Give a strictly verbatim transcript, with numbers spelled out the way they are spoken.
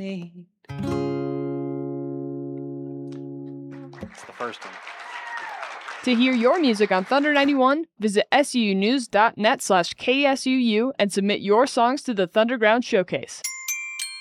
need. It's the first one. To hear your music on Thunder ninety-one, visit sunews.net slash KSUU and submit your songs to the Thunderground Showcase.